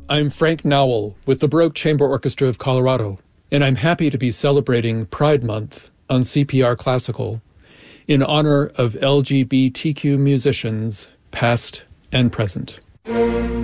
I'm Frank Nowell with the Baroque Chamber Orchestra of Colorado, and I'm happy to be celebrating Pride Month on CPR Classical in honor of LGBTQ musicians, past and present.